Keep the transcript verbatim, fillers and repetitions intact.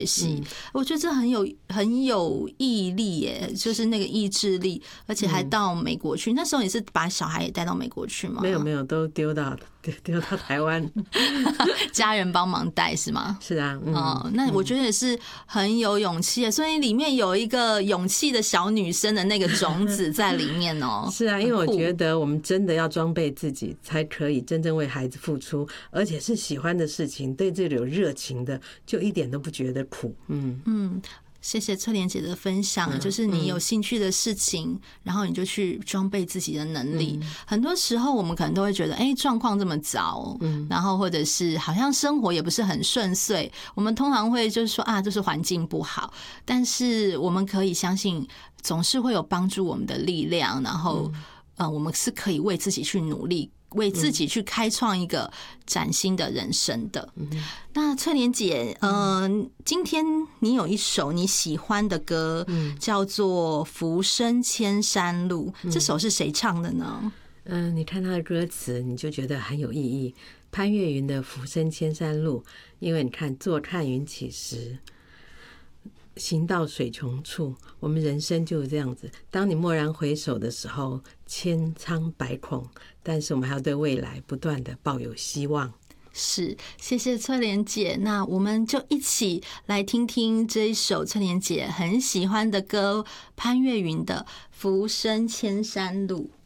习。嗯、我觉得这很有很有毅力耶，就是那个意志力，而且还到美国去。嗯、那时候你是把小孩也带到美国去吗？ 没有没有，都丢到丢丢到台湾， 家人帮忙带是吗？ 是啊，嗯、 哦，那我觉得也是很有勇气的，所以里面有一个勇气的小女生的那个种子在里面哦。 是啊，因为我觉得我们真的要装备自己，才可以真正为孩子付出，而且是喜欢的事情，对这里有热情的，就一点都不觉得苦。嗯嗯。谢谢翠莲姐的分享，就是你有兴趣的事情，然后你就去装备自己的能力。很多时候我们可能都会觉得，哎，状况这么糟，然后或者是好像生活也不是很顺遂，我们通常会就是说啊，就是环境不好。但是我们可以相信，总是会有帮助我们的力量，然后呃，我们是可以为自己去努力。为自己去开创一个崭新的人生的。嗯、那翠莲姐，呃，今天你有一首你喜欢的歌，嗯、叫做《浮生千山路》，嗯、这首是谁唱的呢？ 嗯、呃，你看它的歌词，你就觉得很有意义。潘越云的《浮生千山路》，因为你看，坐看云起时，行到水穷处，我们人生就是这样子。当你蓦然回首的时候，千疮百孔，但是我们还要对未来不断的抱有希望。 是，谢谢翠莲姐。那我们就一起来听听这一首翠莲姐很喜欢的歌，潘越云的《浮生千山路》。